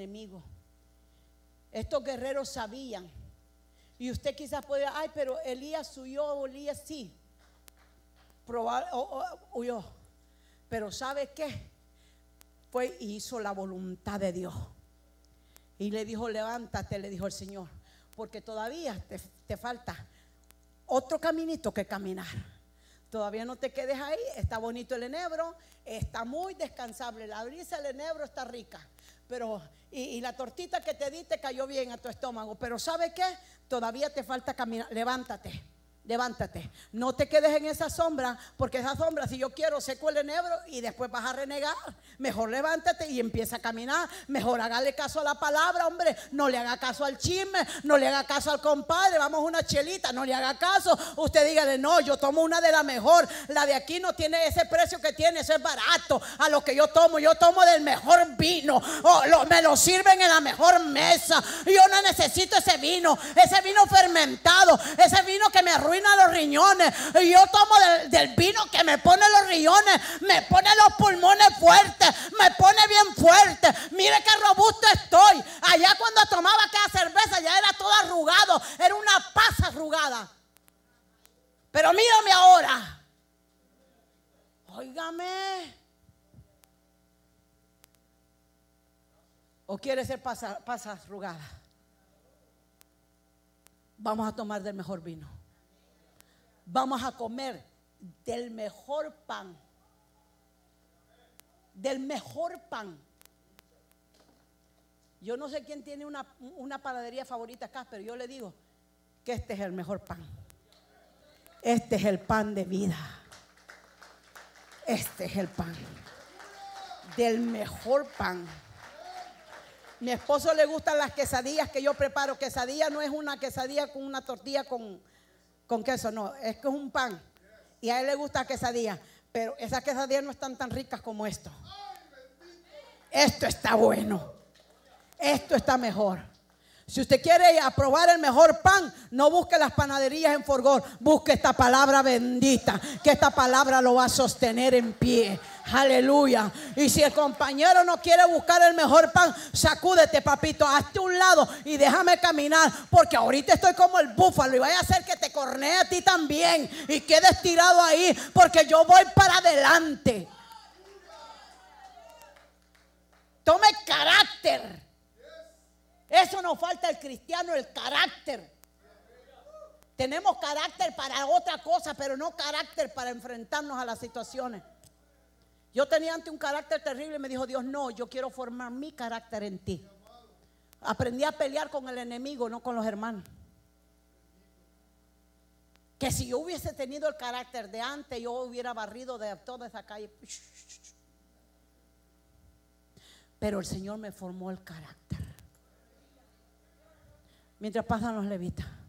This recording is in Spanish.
enemigo. Estos guerreros sabían. Y usted quizás puede, ay, pero Elías huyó, Elías sí. Huyó. Pero ¿sabe qué? Fue y hizo la voluntad de Dios. Y le dijo, levántate, le dijo el Señor, porque todavía te falta otro caminito que caminar. Todavía no te quedes ahí. Está bonito el enebro, está muy descansable. La brisa del enebro está rica, pero y la tortita que te di te cayó bien a tu estómago. Pero ¿sabe qué? Todavía te falta caminar. Levántate. Levántate, no te quedes en esa sombra, porque esa sombra, si yo quiero, seco el enebro y después vas a renegar. Mejor levántate y empieza a caminar. Mejor hágale caso a la palabra, hombre. No le haga caso al chisme, no le haga caso al compadre. Vamos a una chelita, no le haga caso. Usted dígale, no, yo tomo una de la mejor. La de aquí no tiene ese precio que tiene, eso es barato. A lo que yo tomo del mejor vino. Me lo sirven en la mejor mesa. Yo no necesito ese vino fermentado, ese vino que me arruina los riñones. Y yo tomo del vino que me pone los riñones, me pone los pulmones fuertes, me pone bien fuerte. Mire qué robusto estoy. Allá cuando tomaba aquella cerveza ya era todo arrugado, era una pasa arrugada. Pero mírame ahora. Óigame. ¿O quiere ser pasa arrugada? Vamos a tomar del mejor vino. Vamos a comer del mejor pan. Del mejor pan. Yo no sé quién tiene una panadería favorita acá, pero yo le digo que este es el mejor pan. Este es el pan de vida. Este es el pan. Del mejor pan. Mi esposo le gustan las quesadillas que yo preparo. Quesadilla no es una quesadilla con una tortilla con queso, no, es que es un pan. Y a él le gusta quesadilla, pero esas quesadillas no están tan ricas como esto. Esto está bueno. Esto está mejor. Si usted quiere probar el mejor pan, no busque las panaderías en Forgón, busque esta palabra bendita, que esta palabra lo va a sostener en pie. Aleluya. Y si el compañero no quiere buscar el mejor pan, sacúdete, papito, hazte un lado y déjame caminar, porque ahorita estoy como el búfalo y vaya a hacer que te cornee a ti también y quedes tirado ahí, porque yo voy para adelante. Tome carácter. Eso nos falta al cristiano, el carácter. Tenemos carácter para otra cosa, pero no carácter para enfrentarnos a las situaciones. Yo tenía antes un carácter terrible y me dijo Dios, no, yo quiero formar mi carácter en ti. Aprendí a pelear con el enemigo, no con los hermanos. Que si yo hubiese tenido el carácter de antes, yo hubiera barrido de toda esa calle. Pero el Señor me formó el carácter. Mientras pasan los levitas.